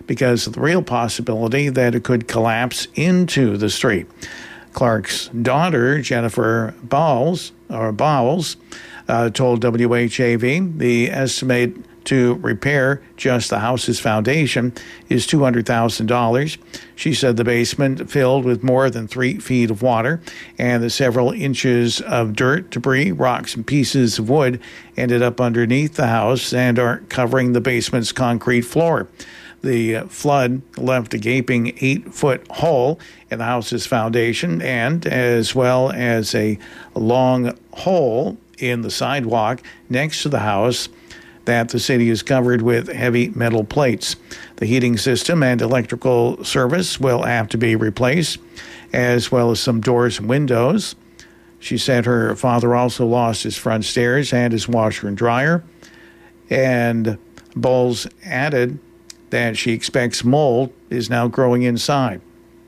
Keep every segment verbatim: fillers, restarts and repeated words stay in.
because of the real possibility that it could collapse into the street. Clark's daughter, Jennifer Bowles, or Bowles, uh, told W H A V the estimate to repair just the house's foundation is two hundred thousand dollars. She said the basement filled with more than three feet of water and the several inches of dirt, debris, rocks, and pieces of wood ended up underneath the house and are covering the basement's concrete floor. The flood left a gaping eight-foot hole in the house's foundation and as well as a long hole in the sidewalk next to the house that the city is covered with heavy metal plates. The heating system and electrical service will have to be replaced, as well as some doors and windows. She said her father also lost his front stairs and his washer and dryer. And Bowles added that she expects mold is now growing inside.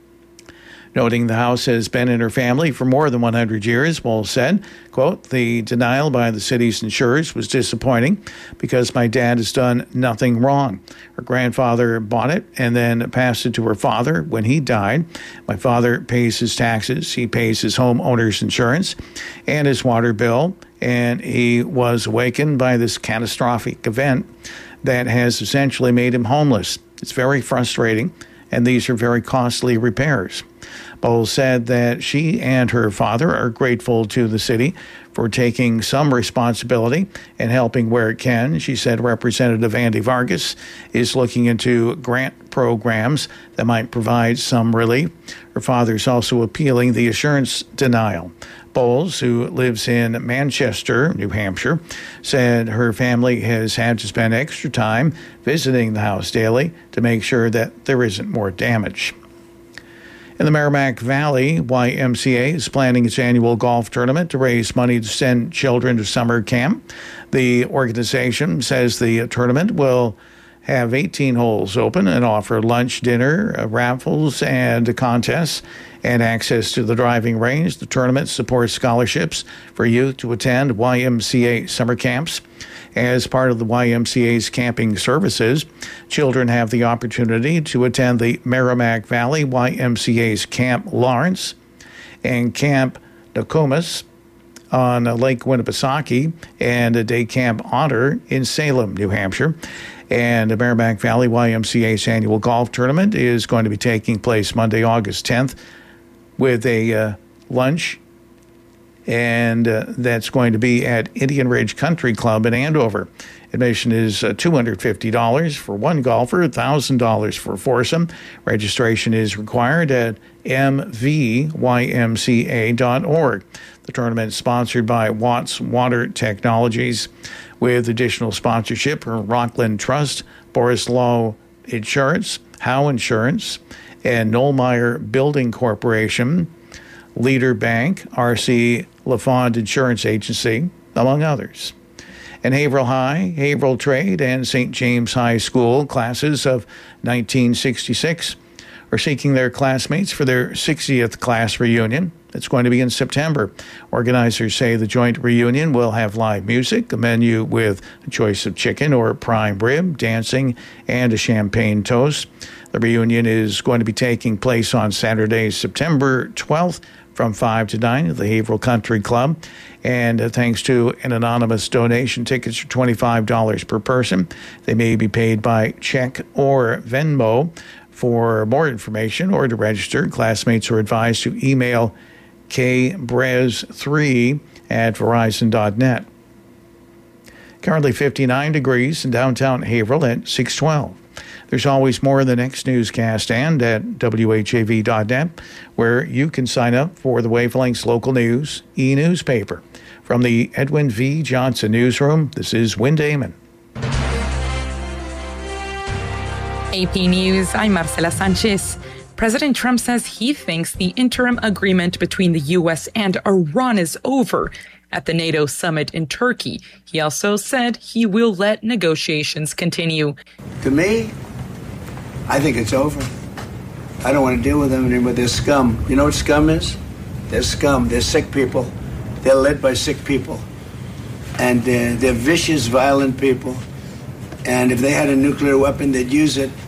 Noting the house has been in her family for more than one hundred years, Bowles said, quote, the denial by the city's insurers was disappointing because my dad has done nothing wrong. Her grandfather bought it and then passed it to her father when he died. My father pays his taxes. He pays his homeowner's insurance and his water bill. And he was awakened by this catastrophic event that has essentially made him homeless. It's very frustrating, and these are very costly repairs. Bowles said that she and her father are grateful to the city for taking some responsibility and helping where it can. She said Representative Andy Vargas is looking into grant programs that might provide some relief. Her father is also appealing the assurance denial. Bowles, who lives in Manchester, New Hampshire, said her family has had to spend extra time visiting the house daily to make sure that there isn't more damage. In the Merrimack Valley, Y M C A is planning its annual golf tournament to raise money to send children to summer camp. The organization says the tournament will have eighteen holes open and offer lunch, dinner, uh, raffles, and contests, and access to the driving range. The tournament supports scholarships for youth to attend Y M C A summer camps. As part of the Y M C A's camping services, children have the opportunity to attend the Merrimack Valley Y M C A's Camp Lawrence and Camp Nokomis on Lake Winnipesaukee and a day camp Otter in Salem, New Hampshire. And the Merrimack Valley Y M C A's annual golf tournament is going to be taking place Monday, August tenth, with a uh, lunch, and uh, that's going to be at Indian Ridge Country Club in Andover. Admission is uh, two hundred fifty dollars for one golfer, one thousand dollars for a foursome. Registration is required at m v y m c a dot org. The tournament is sponsored by Watts Water Technologies, with additional sponsorship from Rockland Trust, Boris Law Insurance, Howe Insurance, and Knollmeyer Building Corporation, Leader Bank, R C LaFond Insurance Agency, among others. And Haverhill High, Haverhill Trade, and Saint James High School classes of nineteen sixty-six are seeking their classmates for their sixtieth class reunion. It's going to be in September. Organizers say the joint reunion will have live music, a menu with a choice of chicken or prime rib, dancing, and a champagne toast. The reunion is going to be taking place on Saturday, September twelfth, from five to nine at the Haverhill Country Club. And uh, thanks to an anonymous donation, tickets are twenty-five dollars per person. They may be paid by check or Venmo. For more information or to register, classmates are advised to email k brez three at verizon dot net. Currently fifty-nine degrees in downtown Haverhill at six twelve. There's always more in the next newscast and at w h a v dot net, where you can sign up for the Wavelengths Local News e-newspaper. From the Edwin V. Johnson Newsroom, this is Win Damon. A P News, I'm Marcela Sanchez. President Trump says he thinks the interim agreement between the U S and Iran is over at the NATO summit in Turkey. He also said he will let negotiations continue. To me, I think it's over. I don't want to deal with them anymore. They're scum. You know what scum is? They're scum. They're sick people. They're led by sick people. And uh, they're vicious, violent people. And if they had a nuclear weapon, they'd use it